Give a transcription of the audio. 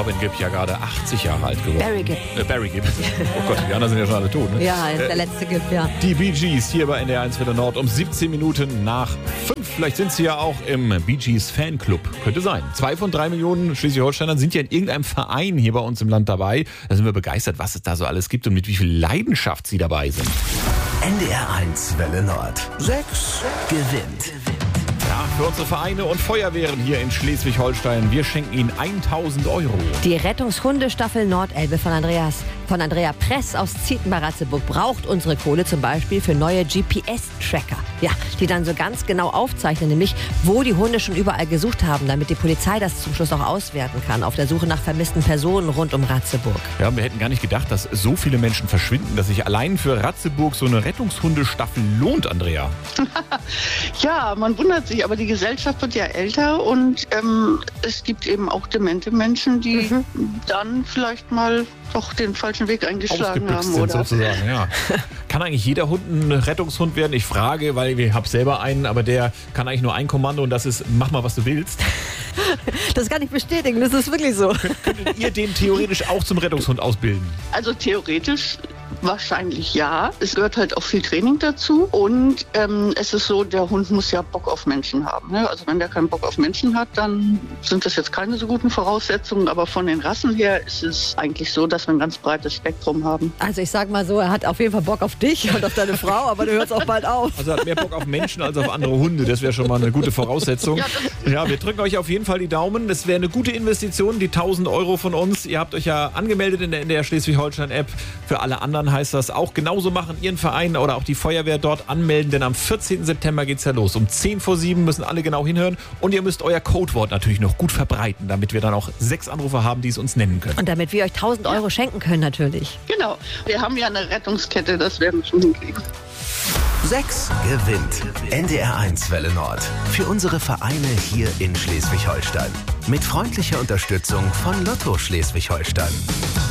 Robin Gibb ja gerade 80 Jahre alt geworden. Barry Gibb. Oh Gott, die anderen sind ja schon alle tot, ne? Ja, ist der letzte Gibb, ja. Die Bee Gees hier bei NDR 1 Welle Nord um 17 Minuten nach 5. Vielleicht sind sie ja auch im Bee Gees Fanclub. Könnte sein. 2 von 3 Millionen Schleswig-Holsteinern sind ja in irgendeinem Verein hier bei uns im Land dabei. Da sind wir begeistert, was es da so alles gibt und mit wie viel Leidenschaft sie dabei sind. NDR 1 Welle Nord. 6 gewinnt. Ja, für unsere Vereine und Feuerwehren hier in Schleswig-Holstein. Wir schenken ihnen 1.000 €. Die Rettungshundestaffel Nordelbe von Andrea Press aus Zieten bei Ratzeburg braucht unsere Kohle zum Beispiel für neue GPS-Tracker. Ja, die dann so ganz genau aufzeichnen, nämlich wo die Hunde schon überall gesucht haben, damit die Polizei das zum Schluss auch auswerten kann auf der Suche nach vermissten Personen rund um Ratzeburg. Ja, wir hätten gar nicht gedacht, dass so viele Menschen verschwinden, dass sich allein für Ratzeburg so eine Rettungshundestaffel lohnt, Andrea. Ja, man wundert sich, aber die Gesellschaft wird ja älter und es gibt eben auch demente Menschen, die dann vielleicht mal doch den falschen Weg eingeschlagen haben. Sind oder sozusagen, ja. Kann eigentlich jeder Hund ein Rettungshund werden? Ich frage, weil ich habe selber einen, aber der kann eigentlich nur ein Kommando und das ist, mach mal, was du willst. Das kann ich bestätigen, das ist wirklich so. Könntet ihr den theoretisch auch zum Rettungshund ausbilden? Also theoretisch wahrscheinlich ja. Es gehört halt auch viel Training dazu und es ist so, der Hund muss ja Bock auf Menschen haben. Ne? Also wenn der keinen Bock auf Menschen hat, dann sind das jetzt keine so guten Voraussetzungen, aber von den Rassen her ist es eigentlich so, dass wir ein ganz breites Spektrum haben. Also ich sag mal so, er hat auf jeden Fall Bock auf dich und auf deine Frau, aber du hörst auch bald auf. Also er hat mehr Bock auf Menschen als auf andere Hunde, das wäre schon mal eine gute Voraussetzung. Ja, wir drücken euch auf jeden Fall die Daumen. Das wäre eine gute Investition, die 1.000 € von uns. Ihr habt euch ja angemeldet in der NDR Schleswig-Holstein-App. Für alle anderen heißt das auch genauso machen, ihren Verein oder auch die Feuerwehr dort anmelden, denn am 14. September geht's ja los. Um 6:10 müssen alle genau hinhören und ihr müsst euer Codewort natürlich noch gut verbreiten, damit wir dann auch 6 Anrufer haben, die es uns nennen können. Und damit wir euch 1.000 € schenken können natürlich. Genau, wir haben ja eine Rettungskette, das werden wir schon hinkriegen. 6 gewinnt. NDR 1 Welle Nord. Für unsere Vereine hier in Schleswig-Holstein. Mit freundlicher Unterstützung von Lotto Schleswig-Holstein.